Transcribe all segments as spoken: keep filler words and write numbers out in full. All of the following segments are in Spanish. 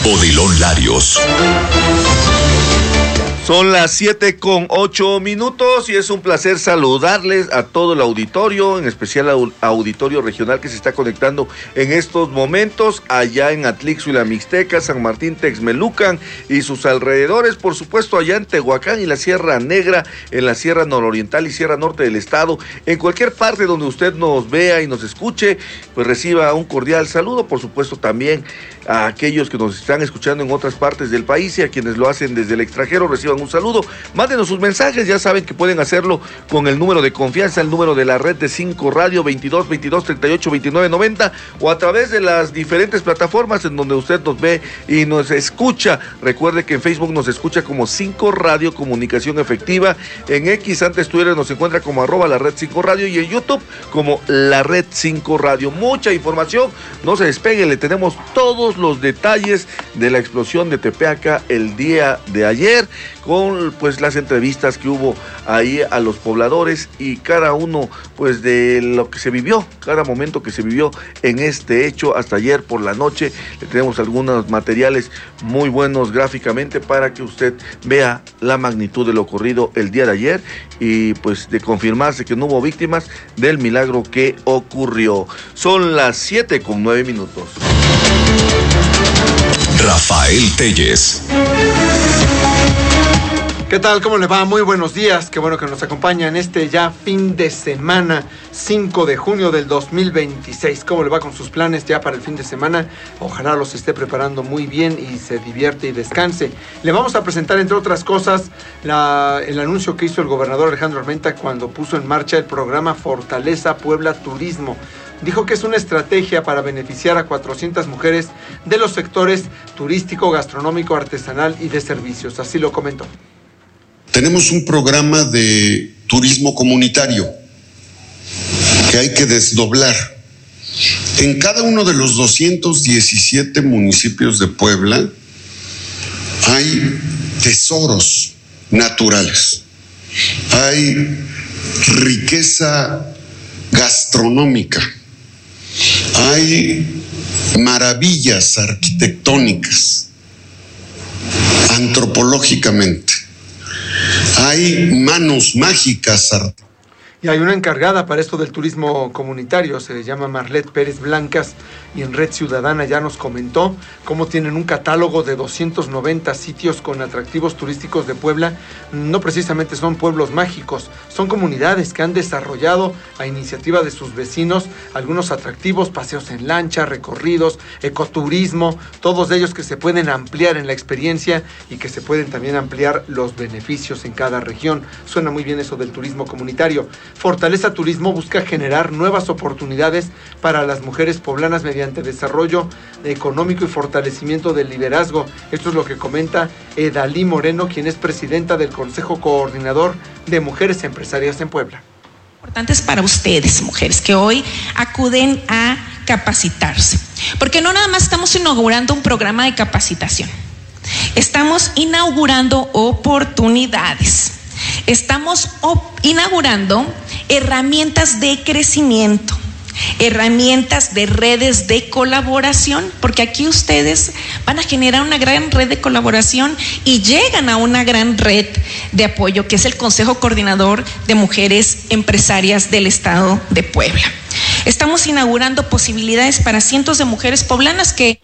Odilon Larios. Son las siete con ocho minutos y es un placer saludarles a todo el auditorio, en especial al auditorio regional que se está conectando en estos momentos allá en Atlixco, Mixteca, San Martín, Texmelucan y sus alrededores, por supuesto allá en Tehuacán y la Sierra Negra, en la Sierra Nororiental y Sierra Norte del estado, en cualquier parte donde usted nos vea y nos escuche, pues reciba un cordial saludo, por supuesto también a aquellos que nos están escuchando en otras partes del país y a quienes lo hacen desde el extranjero, reciban un saludo. Mándenos sus mensajes, ya saben que pueden hacerlo con el número de confianza, el número de la red de cinco Radio, veintidós, veintidós, treinta y ocho, veintinueve, noventa, o a través de las diferentes plataformas en donde usted nos ve y nos escucha. Recuerde que en Facebook nos escucha como cinco Radio Comunicación Efectiva, en X, antes Twitter, nos encuentra como arroba la red cinco Radio y en YouTube como la red cinco Radio. Mucha información, no se despegue, le tenemos todos los detalles de la explosión de Tepeaca el día de ayer, con pues las entrevistas que hubo ahí a los pobladores y cada uno pues de lo que se vivió, cada momento que se vivió en este hecho hasta ayer por la noche. Le tenemos algunos materiales muy buenos gráficamente para que usted vea la magnitud de lo ocurrido el día de ayer y pues de confirmarse que no hubo víctimas del milagro que ocurrió. Son las siete con nueve minutos. Rafael Telles. ¿Qué tal? ¿Cómo le va? Muy buenos días. Qué bueno que nos acompaña en este ya fin de semana, cinco de junio del dos mil veintiséis. ¿Cómo le va con sus planes ya para el fin de semana? Ojalá los esté preparando muy bien y se divierte y descanse. Le vamos a presentar, entre otras cosas, la, el anuncio que hizo el gobernador Alejandro Armenta cuando puso en marcha el programa Fortaleza Puebla Turismo. Dijo que es una estrategia para beneficiar a cuatrocientas mujeres de los sectores turístico, gastronómico, artesanal y de servicios. Así lo comentó. Tenemos un programa de turismo comunitario que hay que desdoblar. En cada uno de los doscientos diecisiete municipios de Puebla hay tesoros naturales, hay riqueza gastronómica, hay maravillas arquitectónicas, antropológicamente. Hay manos mágicas. Y hay una encargada para esto del turismo comunitario, se llama Marlet Pérez Blancas, y en Red Ciudadana ya nos comentó cómo tienen un catálogo de doscientos noventa sitios con atractivos turísticos de Puebla. No precisamente son pueblos mágicos, son comunidades que han desarrollado a iniciativa de sus vecinos algunos atractivos, paseos en lancha, recorridos, ecoturismo, todos ellos que se pueden ampliar en la experiencia y que se pueden también ampliar los beneficios en cada región. Suena muy bien eso del turismo comunitario. Fortaleza Turismo busca generar nuevas oportunidades para las mujeres poblanas mediante desarrollo económico y fortalecimiento del liderazgo. Esto es lo que comenta Edalí Moreno, quien es presidenta del Consejo Coordinador de Mujeres Empresarias en Puebla. Importantes para ustedes, mujeres, que hoy acuden a capacitarse, porque no nada más estamos inaugurando un programa de capacitación, estamos inaugurando oportunidades. Estamos inaugurando herramientas de crecimiento, herramientas de redes de colaboración, porque aquí ustedes van a generar una gran red de colaboración y llegan a una gran red de apoyo que es el Consejo Coordinador de Mujeres Empresarias del Estado de Puebla. Estamos inaugurando posibilidades para cientos de mujeres poblanas que...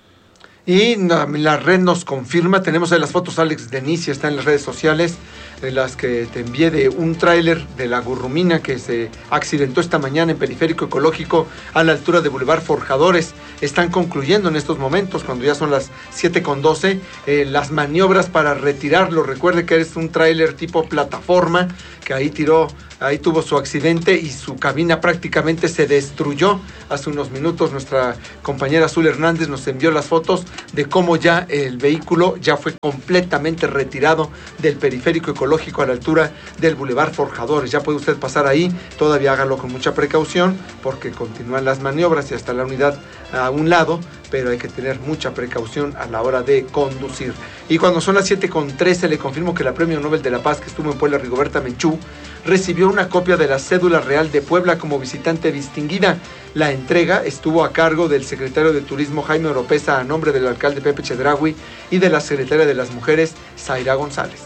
Y la, la red nos confirma, tenemos ahí las fotos, Alex Denicia está en las redes sociales, de las que te envié de un tráiler de la Gurrumina que se accidentó esta mañana en Periférico Ecológico a la altura de Boulevard Forjadores. Están concluyendo en estos momentos, cuando ya son las siete con doce, eh, las maniobras para retirarlo. Recuerde que es un tráiler tipo plataforma que ahí tiró, ahí tuvo su accidente y su cabina prácticamente se destruyó. Hace unos minutos nuestra compañera Azul Hernández nos envió las fotos de cómo ya el vehículo ya fue completamente retirado del Periférico Ecológico a la altura del Boulevard Forjadores. Ya puede usted pasar ahí, todavía hágalo con mucha precaución porque continúan las maniobras y hasta la unidad a un lado pero hay que tener mucha precaución a la hora de conducir. Y cuando son las siete con trece, le confirmo que la Premio Nobel de la Paz que estuvo en Puebla, Rigoberta Menchú, recibió una copia de la Cédula Real de Puebla como visitante distinguida. La entrega estuvo a cargo del secretario de Turismo Jaime Oropesa a nombre del alcalde Pepe Chedraui y de la secretaria de las Mujeres Zaira González.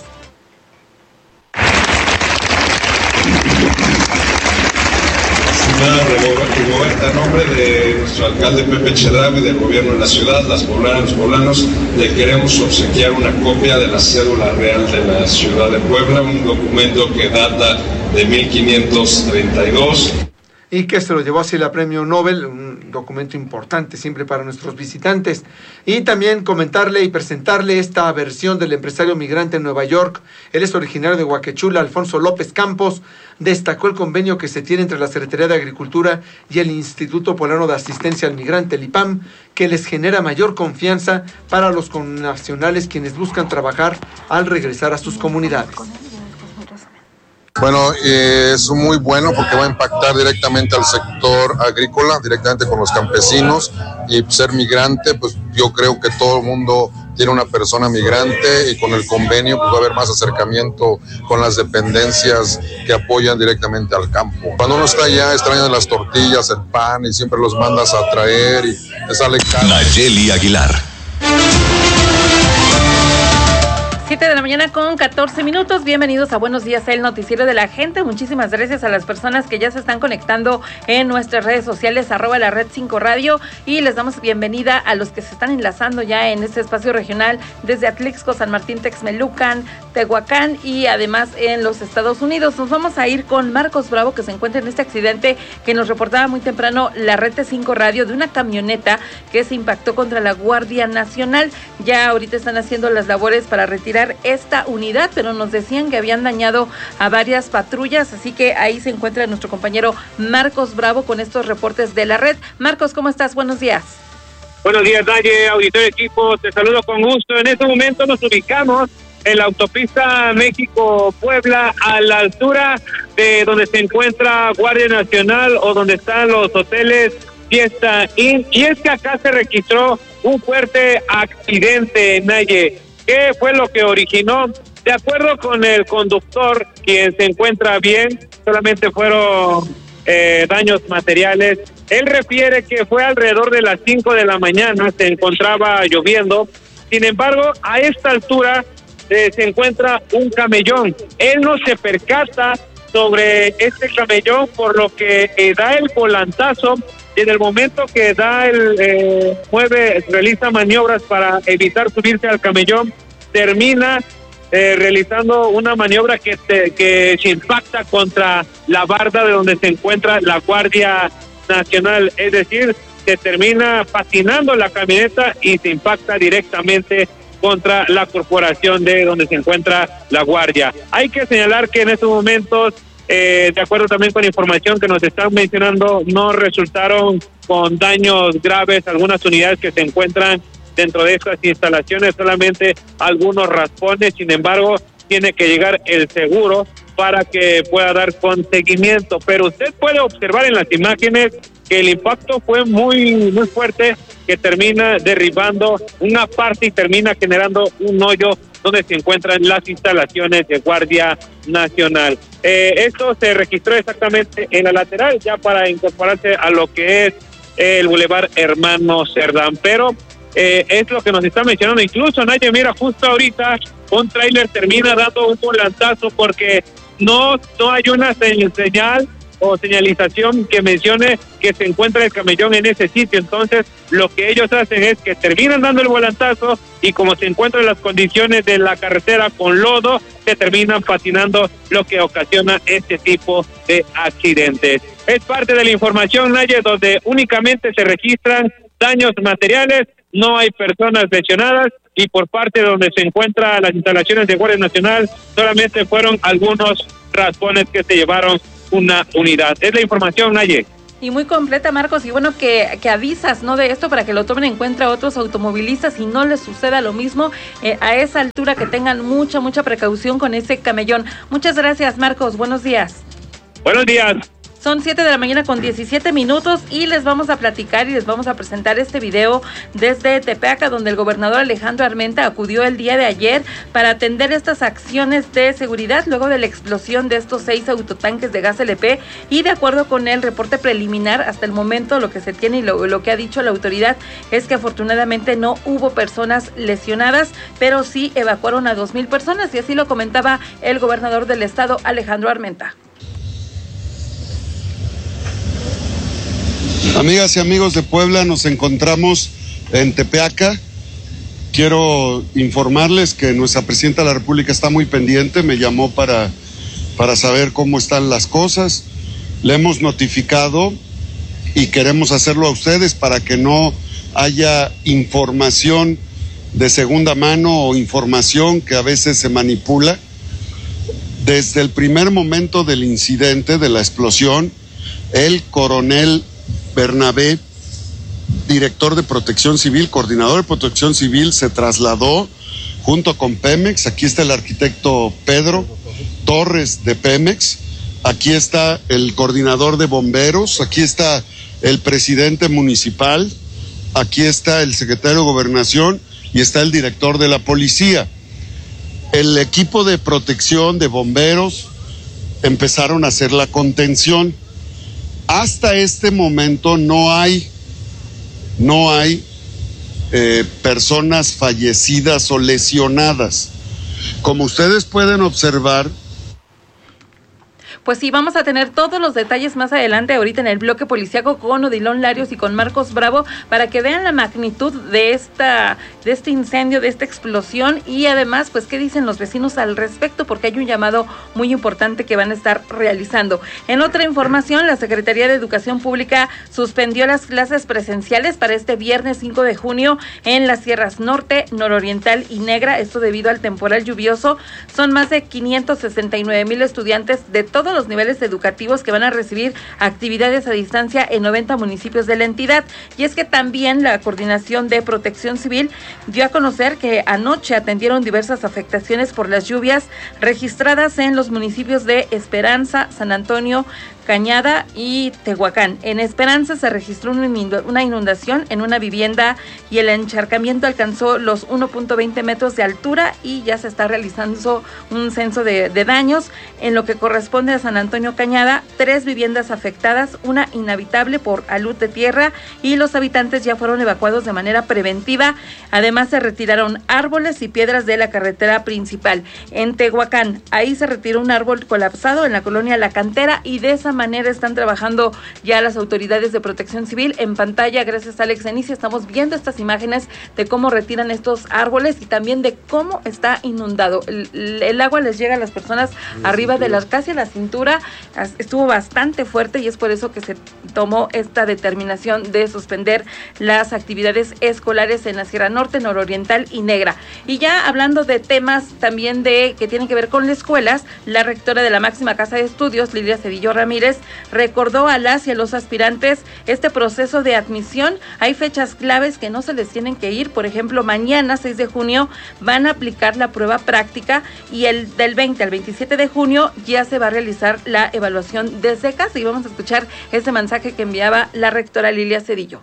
Rigoberta, a nombre de nuestro alcalde Pepe Chedraui, del gobierno de la ciudad, las poblanas, los poblanos, le queremos obsequiar una copia de la Cédula Real de la ciudad de Puebla, un documento que data de mil quinientos treinta y dos. Y que se lo llevó así la Premio Nobel, un documento importante siempre para nuestros visitantes. Y también comentarle y presentarle esta versión del empresario migrante en Nueva York. Él es originario de Huaquechula, Alfonso López Campos. Destacó el convenio que se tiene entre la Secretaría de Agricultura y el Instituto Poblano de Asistencia al Migrante, el I P A M, que les genera mayor confianza para los connacionales quienes buscan trabajar al regresar a sus comunidades. Bueno, eh, es muy bueno porque va a impactar directamente al sector agrícola, directamente con los campesinos, y ser migrante, pues yo creo que todo el mundo tiene una persona migrante, y con el convenio pues va a haber más acercamiento con las dependencias que apoyan directamente al campo. Cuando uno está allá, extrañan las tortillas, el pan, y siempre los mandas a traer y te sale caro. Nayeli Aguilar. siete de la mañana con catorce minutos. Bienvenidos a Buenos Días, el noticiero de la gente. Muchísimas gracias a las personas que ya se están conectando en nuestras redes sociales, arroba la red cinco radio, y les damos bienvenida a los que se están enlazando ya en este espacio regional desde Atlixco, San Martín, Texmelucan, Tehuacán y además en los Estados Unidos. Nos vamos a ir con Marcos Bravo, que se encuentra en este accidente que nos reportaba muy temprano la red cinco radio de una camioneta que se impactó contra la Guardia Nacional. Ya ahorita están haciendo las labores para retirar esta unidad, pero nos decían que habían dañado a varias patrullas, así que ahí se encuentra nuestro compañero Marcos Bravo con estos reportes de la red. Marcos, ¿cómo estás? Buenos días. Buenos días, Naye, auditorio equipo, te saludo con gusto. En este momento nos ubicamos en la autopista México-Puebla, a la altura de donde se encuentra Guardia Nacional o donde están los hoteles Fiesta Inn, y es que acá se registró un fuerte accidente, Naye. ¿Qué fue lo que originó? De acuerdo con el conductor, quien se encuentra bien, solamente fueron eh, daños materiales. Él refiere que fue alrededor de las cinco de la mañana, se encontraba lloviendo. Sin embargo, a esta altura eh, se encuentra un camellón. Él no se percata sobre este camellón, por lo que eh, da el volantazo. Y en el momento que da el eh, mueve, realiza maniobras para evitar subirse al camellón, termina eh, realizando una maniobra que, te, que se impacta contra la barda de donde se encuentra la Guardia Nacional. Es decir, se termina patinando la camioneta y se impacta directamente contra la corporación de donde se encuentra la Guardia. Hay que señalar que en estos momentos, Eh, de acuerdo también con información que nos están mencionando, no resultaron con daños graves algunas unidades que se encuentran dentro de estas instalaciones, solamente algunos raspones. Sin embargo, tiene que llegar el seguro para que pueda dar con seguimiento. Pero usted puede observar en las imágenes que el impacto fue muy, muy fuerte, que termina derribando una parte y termina generando un hoyo donde se encuentran las instalaciones de Guardia Nacional. Eh, esto se registró exactamente en la lateral, ya para incorporarse a lo que es el Boulevard Hermano Cerdán. Pero eh, es lo que nos está mencionando. Incluso, Naye, mira, justo ahorita un tráiler termina dando un volantazo porque no, no hay una señal o señalización que mencione que se encuentra el camellón en ese sitio. Entonces, lo que ellos hacen es que terminan dando el volantazo y como se encuentran las condiciones de la carretera con lodo, se terminan patinando, lo que ocasiona este tipo de accidentes. Es parte de la información, Naye, donde únicamente se registran daños materiales, no hay personas lesionadas, y por parte de donde se encuentran las instalaciones de Guardia Nacional, solamente fueron algunos raspones que se llevaron una unidad. Es la información, Naye. Y muy completa, Marcos, y bueno que, que avisas, ¿no?, de esto para que lo tomen en cuenta otros automovilistas y no les suceda lo mismo eh, a esa altura, que tengan mucha, mucha precaución con ese camellón. Muchas gracias, Marcos, buenos días. Buenos días. Son siete de la mañana con diecisiete minutos y les vamos a platicar y les vamos a presentar este video desde Tepeaca, donde el gobernador Alejandro Armenta acudió el día de ayer para atender estas acciones de seguridad luego de la explosión de estos seis autotanques de gas L P. Y de acuerdo con el reporte preliminar, hasta el momento lo que se tiene y lo, lo que ha dicho la autoridad es que afortunadamente no hubo personas lesionadas, pero sí evacuaron a dos mil personas, y así lo comentaba el gobernador del estado, Alejandro Armenta. Amigas y amigos de Puebla, nos encontramos en Tepeaca. Quiero informarles que nuestra presidenta de la República está muy pendiente, me llamó para, para saber cómo están las cosas. Le hemos notificado y queremos hacerlo a ustedes para que no haya información de segunda mano o información que a veces se manipula. Desde el primer momento del incidente, de la explosión, el coronel Bernabé, director de Protección Civil, coordinador de Protección Civil, se trasladó junto con Pemex. Aquí está el arquitecto Pedro Torres de Pemex, aquí está el coordinador de bomberos, aquí está el presidente municipal, aquí está el secretario de Gobernación y está el director de la policía. El equipo de protección de bomberos empezaron a hacer la contención. Hasta este momento no hay, no hay eh, personas fallecidas o lesionadas. Como ustedes pueden observar, Pues sí, vamos a tener todos los detalles más adelante, ahorita en el bloque policíaco, con Odilon Larios y con Marcos Bravo, para que vean la magnitud de esta, de este incendio, de esta explosión, y además, pues, qué dicen los vecinos al respecto, porque hay un llamado muy importante que van a estar realizando. En otra información, la Secretaría de Educación Pública suspendió las clases presenciales para este viernes cinco de junio en las sierras norte, nororiental y negra, esto debido al temporal lluvioso. Son más de quinientos sesenta y nueve mil estudiantes de todos los niveles educativos que van a recibir actividades a distancia en noventa municipios de la entidad. Y es que también la Coordinación de Protección Civil dio a conocer que anoche atendieron diversas afectaciones por las lluvias registradas en los municipios de Esperanza, San Antonio, Cañada y Tehuacán. En Esperanza se registró una inundación en una vivienda y el encharcamiento alcanzó los uno punto veinte metros de altura, y ya se está realizando un censo de, de daños. En lo que corresponde a San Antonio Cañada, tres viviendas afectadas, una inhabitable por alud de tierra, y los habitantes ya fueron evacuados de manera preventiva. Además, se retiraron árboles y piedras de la carretera principal. En Tehuacán, ahí se retiró un árbol colapsado en la colonia La Cantera, y de esa manera están trabajando ya las autoridades de Protección Civil. En pantalla, gracias a Alex Enicia, estamos viendo estas imágenes de cómo retiran estos árboles y también de cómo está inundado. El, el agua les llega a las personas arriba de las, casi a la cintura. Estuvo bastante fuerte, y es por eso que se tomó esta determinación de suspender las actividades escolares en la Sierra Norte, Nororiental y Negra. Y ya hablando de temas también de que tienen que ver con las escuelas, la rectora de la máxima casa de estudios, Lilia Cedillo Ramírez, recordó a las y a los aspirantes este proceso de admisión. Hay fechas claves que no se les tienen que ir. Por ejemplo, mañana, seis de junio, van a aplicar la prueba práctica, y el del veinte al veintisiete de junio ya se va a realizar la evaluación desde casa. Y vamos a escuchar ese mensaje que enviaba la rectora Lilia Cedillo.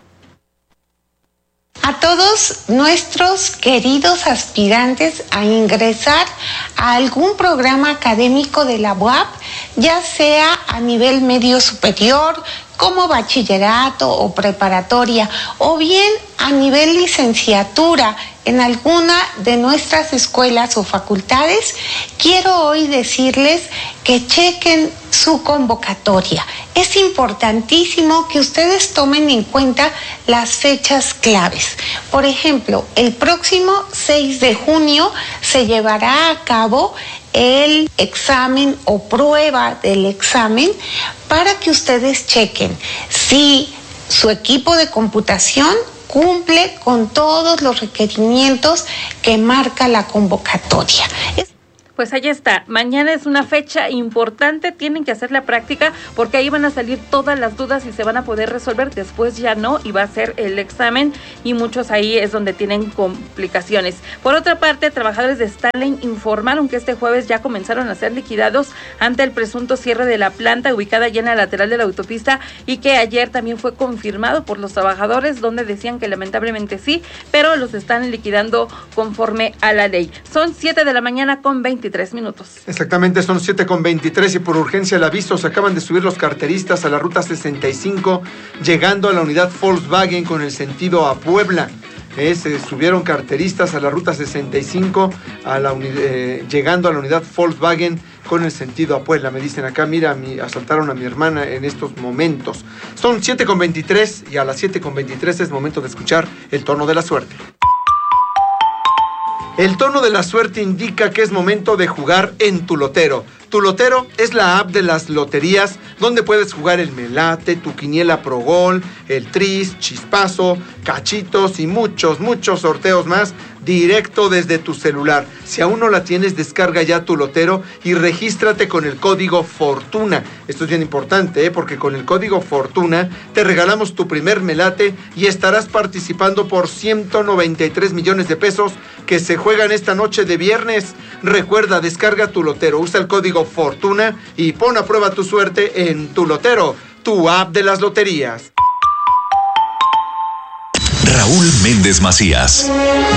A todos nuestros queridos aspirantes a ingresar a algún programa académico de la U A P, ya sea a nivel medio superior, como bachillerato o preparatoria, o bien a nivel licenciatura en alguna de nuestras escuelas o facultades, quiero hoy decirles que chequen su convocatoria. Es importantísimo que ustedes tomen en cuenta las fechas claves. Por ejemplo, el próximo seis de junio se llevará a cabo el examen o prueba del examen, para que ustedes chequen si su equipo de computación cumple con todos los requerimientos que marca la convocatoria. Es Pues ahí está, mañana es una fecha importante, tienen que hacer la práctica porque ahí van a salir todas las dudas y se van a poder resolver, después ya no, y va a ser el examen y muchos ahí es donde tienen complicaciones. Por otra parte, trabajadores de Starline informaron que este jueves ya comenzaron a ser liquidados ante el presunto cierre de la planta ubicada allá en la lateral de la autopista y que ayer también fue confirmado por los trabajadores, donde decían que lamentablemente sí, pero los están liquidando conforme a la ley. Son siete de la mañana con veintitrés minutos. Exactamente, son siete con veintitrés y por urgencia el aviso, se acaban de subir los carteristas a la ruta sesenta y cinco, llegando a la unidad Volkswagen con el sentido a Puebla. Eh, se subieron carteristas a la ruta sesenta y cinco, a la uni- eh, llegando a la unidad Volkswagen con el sentido a Puebla. Me dicen acá, mira, mi, asaltaron a mi hermana en estos momentos. Son siete con veintitrés y a las siete con veintitrés es momento de escuchar el tono de la suerte. El tono de la suerte indica que es momento de jugar en Tu Lotero. Tu Lotero es la app de las loterías donde puedes jugar el Melate, tu Quiniela Pro Gol, el Tris, Chispazo, Cachitos y muchos, muchos sorteos más directo desde tu celular. Si aún no la tienes, descarga ya Tu Lotero y regístrate con el código FORTUNA. Esto es bien importante, ¿eh? Porque con el código FORTUNA te regalamos tu primer Melate y estarás participando por ciento noventa y tres millones de pesos que se juegan esta noche de viernes. Recuerda, descarga Tu Lotero, usa el código FORTUNA y pon a prueba tu suerte en Tu Lotero, tu app de las loterías. Raúl Méndez Macías.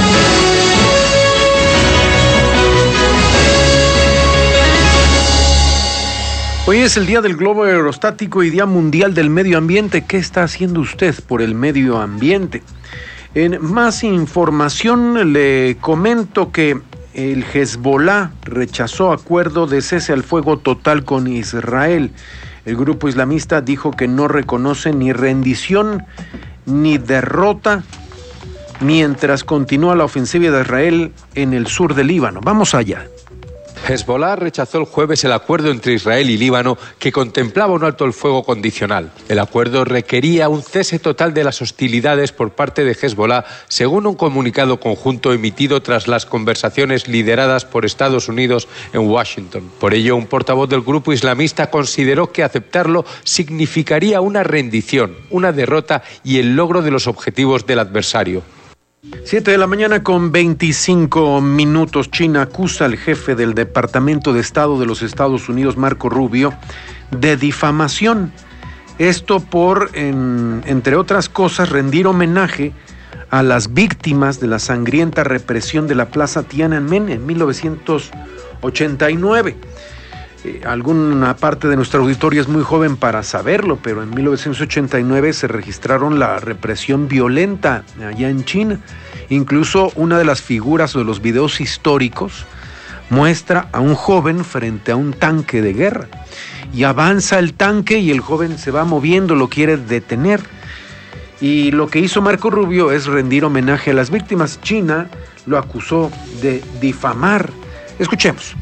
Hoy es el Día del Globo Aerostático y Día Mundial del Medio Ambiente. ¿Qué está haciendo usted por el medio ambiente? En más información le comento que el Hezbolá rechazó acuerdo de cese al fuego total con Israel. El grupo islamista dijo que no reconoce ni rendición ni derrota mientras continúa la ofensiva de Israel en el sur del Líbano. Vamos allá. Hezbolá rechazó el jueves el acuerdo entre Israel y Líbano que contemplaba un alto el fuego condicional. El acuerdo requería un cese total de las hostilidades por parte de Hezbolá, según un comunicado conjunto emitido tras las conversaciones lideradas por Estados Unidos en Washington. Por ello, un portavoz del grupo islamista consideró que aceptarlo significaría una rendición, una derrota y el logro de los objetivos del adversario. Siete de la mañana con veinticinco minutos. China acusa al jefe del Departamento de Estado de los Estados Unidos, Marco Rubio, de difamación. Esto por, en, entre otras cosas, rendir homenaje a las víctimas de la sangrienta represión de la Plaza Tiananmen en mil novecientos ochenta y nueve. Eh, alguna parte de nuestro auditorio es muy joven para saberlo, pero en mil novecientos ochenta y nueve se registraron la represión violenta allá en China. Incluso una de las figuras de los videos históricos muestra a un joven frente a un tanque de guerra. Y avanza el tanque y el joven se va moviendo, lo quiere detener. Y lo que hizo Marco Rubio es rendir homenaje a las víctimas. China lo acusó de difamar. Escuchemos.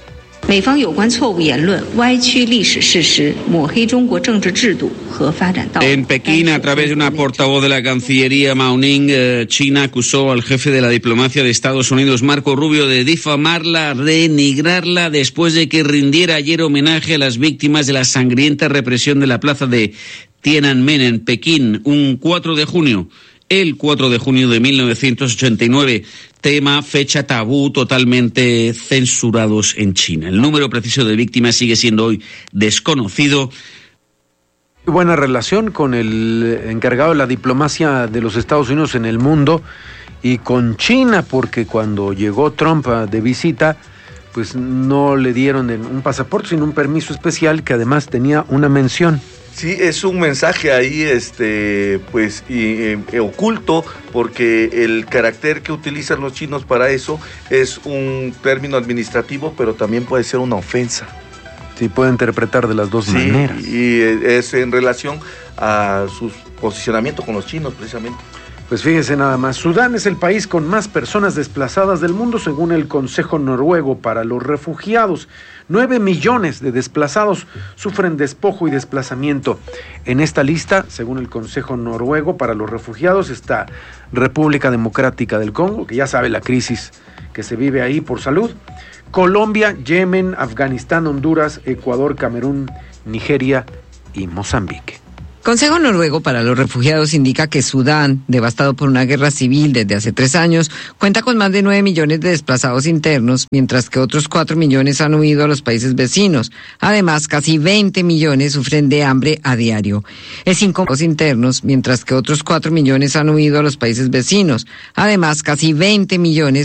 En Pekín, a través de una portavoz de la Cancillería, Mao Ning, China acusó al jefe de la diplomacia de Estados Unidos, Marco Rubio, de difamarla, denigrarla, después de que rindiera ayer homenaje a las víctimas de la sangrienta represión de la plaza de Tiananmen en Pekín, un cuatro de junio. El cuatro de junio de mil novecientos ochenta y nueve, tema, fecha tabú, totalmente censurados en China. El número preciso de víctimas sigue siendo hoy desconocido. Buena relación con el encargado de la diplomacia de los Estados Unidos en el mundo y con China, porque cuando llegó Trump de visita, pues no le dieron un pasaporte, sino un permiso especial que además tenía una mención. Sí, es un mensaje ahí, este, pues, y, eh, oculto, porque el carácter que utilizan los chinos para eso es un término administrativo, pero también puede ser una ofensa. Sí, puede interpretar de las dos sí, maneras. Y es en relación a su posicionamiento con los chinos, precisamente. Pues fíjese nada más, Sudán es el país con más personas desplazadas del mundo según el Consejo Noruego para los Refugiados. Nueve millones de desplazados sufren despojo y desplazamiento. En esta lista, según el Consejo Noruego para los Refugiados, está República Democrática del Congo, que ya sabe la crisis que se vive ahí por salud. Colombia, Yemen, Afganistán, Honduras, Ecuador, Camerún, Nigeria y Mozambique. Consejo Noruego para los Refugiados indica que Sudán, devastado por una guerra civil desde hace tres años, cuenta con más de nueve millones de desplazados internos, mientras que otros cuatro millones han huido a los países vecinos. Además, casi veinte millones sufren de hambre a diario. Es incómodo internos, mientras que otros cuatro millones han huido a los países vecinos. Además, casi veinte millones